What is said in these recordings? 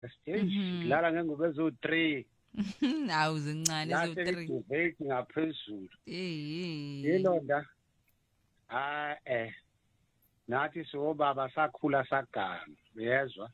stage lala ngengubo ezo3 Awu zincane lahle zo3. iduveti ngaphezulu Eh. yilonda nathi sobaba sakhula saganga uyezwa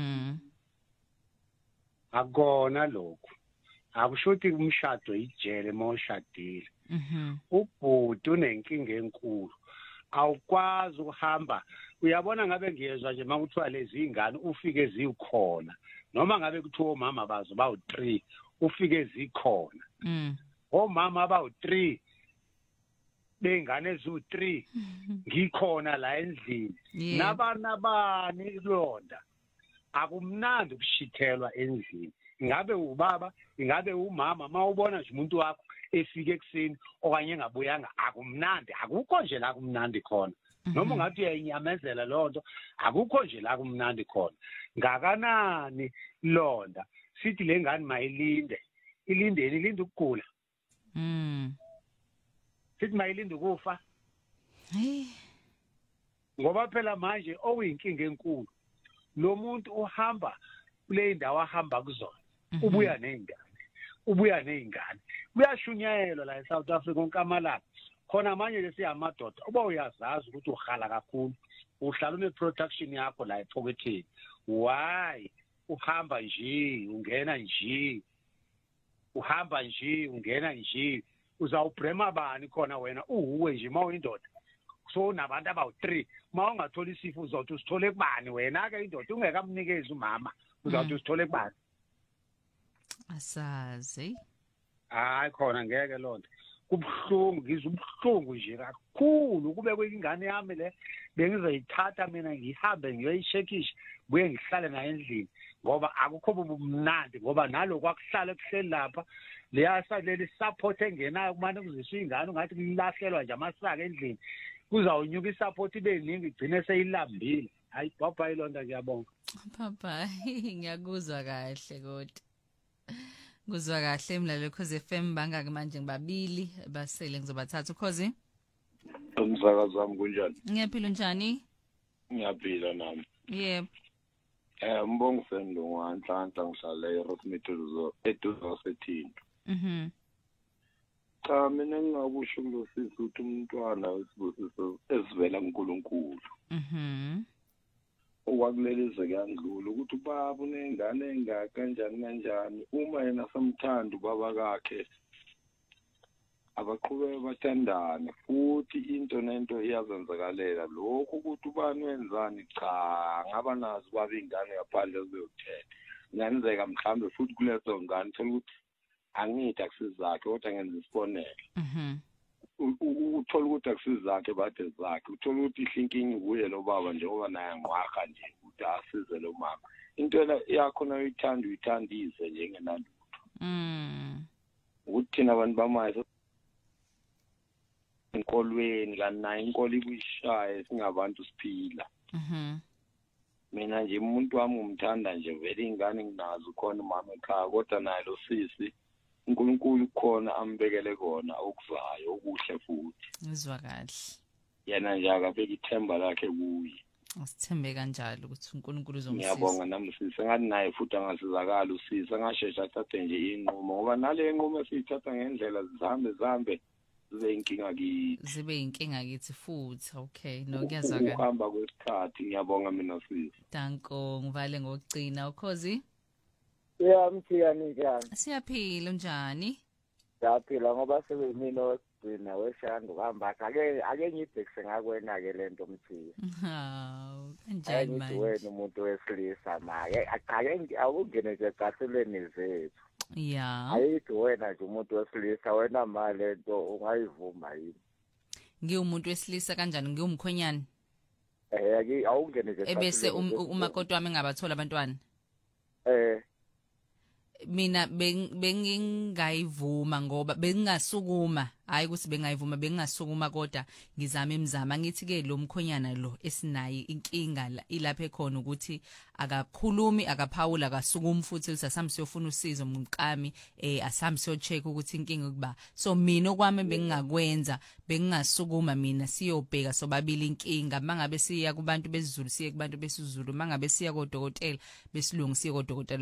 akona lokho akushuthi umshado ijele mawushadile ubhuti unenkinga enkulu awukwazi ukuhamba uyabona ngabe ngiyezwa nje makuthiwa lezi ingane ufike zikhona noma ngabe kuthiwa omama bazo bawu3 ufike zikhona omama bawu3 bengane ezu3 ngikhona la endlini nabani londa akumnandi ukushithelwa endlini ingabe ubaba ingabe umama mawubona nje umuntu wakho efike ekseni okanye engabuyanga akumnandi akukho nje la kumnandi khona noma ungathi uyayinyamezela lonto akukho nje la kumnandi khona ngakanani londa sithi lengane mayilinde ilinde ukugula sithi mayilinde ukufa ngoba phela manje okuyinkinga enkulu lo muntu uhamba kule ndawo ahamba kuzona ubuya nezingane kuyashunyayelwa la eSouth Africa onkamalanga khona manje lesiyamadoda uba uyazazi ukuthi uhala kakhulu uhlala une-production yakho la ephoketheni why uhamba nje ungena nje uhamba nje ungena nje uzawubrema bani khona wena uhuwe nje mawuyindoda so nabantu abawu3 mawungathola isifo uzothi usithole kubani wena ke indoda ungekamnikezi umama uzothi usithole kubani asazi hayi khona ngeke lonto kubhlungu ngizwe ubhlungu nje kakhulu kube kwingane yami le bengizoyithatha mina ngihambe ngiyoyishekisha buye ngihlale nayo endlini ngoba akukho bumnandi ngoba naloko akuhlala ekuhleli lapha leli support engenayo kumane kuziswa ingane ungathi kulahlelwa nje amasaka endlini kuzawunyuka isupport ibe ningi igcine seyilambile hayi baba ilonda ngiyabonga papa ngiyakuzwa kahle kodwa kuzwa kahle mlalelo Khosi FM bangake manje ngibabili basele ngizobathatha ukhozi umsakazi wami kunjani ngiyaphila njani ngiyaphila nami yebo mbongo sendungu wanhlanhla ngihlala eRosemetuzo eduze sethinto cha mina ngingakusho kulosisi ukuthi umntwana wesibusiso esivela kuNkulunkulu okwakuleleze kuyandlula ukuthi ubaba unengane kanjani uma yena samthanda ubaba kakhe abaqhubeke bathandane futhi into nento iyazenzakalela lokho ukuthi ubani wenzani cha ngaba nazo baba ingane ngaphandle ziyothetha ngenzeka mhlambe futhi kulezo ngane thola ukuthi angithi akusizakhe kodwa ngenza isibonelo uthola ukuthi akusizakhe bade zakhe uthola ukuthi ihlinkingi kuye lo baba njengoba naye ngwakha nje ukuthi asize lo mama into yakho uyithandise njengenalutho ukuthi thina abantu bamaye enkolweni kanti nayo inkolo ikuyishaye singabantu siphila mina nje umuntu wami umthanda nje vele ingane nginazo khona umama ekhaya kodwa naye lo sisi uNkulunkulu khona ambekele kona okuzayo okuhle futhi ngizwa kahle yena nje akabeka ithemba lakhe kuye asithembe kanjalo ukuthi uNkulunkulu uzomsiza ngiyabonga nami sisi ngathi naye futhi angasizakala usisi angashesha athathe nje inqumo ngoba nale inqumo esiyithatha ngendlela zihambe zibe inkinga kithi futhi okay nokuyazwakala ukuhamba kwesikhathi ngiyabonga mina sisi danko ngivale ngokugcina ukhozi Mthiyani njani? Siyaphila njani? Siyaphila ngoba sebemina wegcina weshanga uhamba ake ngibhekise ngakwena ke lento Mthiya. Hawu, kanjani manje? Wena umuntu wesilisa make aqake awungene nje ecathulweni zethu. Yeah. Ayithi wena nje umuntu wesilisa wena mali lento ungayivuma yini? Ngiwumuntu wesilisa kanjani ngiwumkhonyana? Awungene nje ebese umakoti wami ngabathola abantwana. mina bengingayivuma ngoba bengingasukuma hayi ukuthi bengayivuma bengingasukuma kodwa ngizama imizamo ngithi ke lo mkhonyana lo esinayi inkinga ilapha ekhona ukuthi akakhulumi akaphawula akasukumi futhi usasambe siyofuna usizo umqami asambe siyocheck ukuthi inkinga kuba so mina okwami bengingakwenza bengingasukuma mina siyobheka sobabili inkinga mangabe siya kubantu besizulu siye kubantu besizulu mangabe siya kodokotela besilungu siye kodokotela